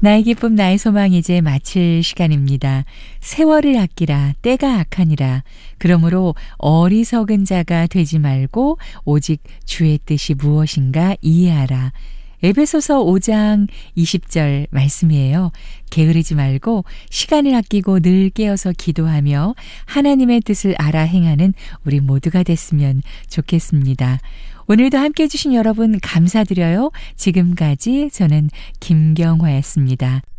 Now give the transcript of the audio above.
나의 기쁨 나의 소망 이제 마칠 시간입니다. 세월을 아끼라 때가 악하니라. 그러므로 어리석은 자가 되지 말고 오직 주의 뜻이 무엇인가 이해하라. 에베소서 5장 20절 말씀이에요. 게으르지 말고 시간을 아끼고 늘 깨어서 기도하며 하나님의 뜻을 알아 행하는 우리 모두가 됐으면 좋겠습니다. 오늘도 함께해 주신 여러분 감사드려요. 지금까지 저는 김경화였습니다.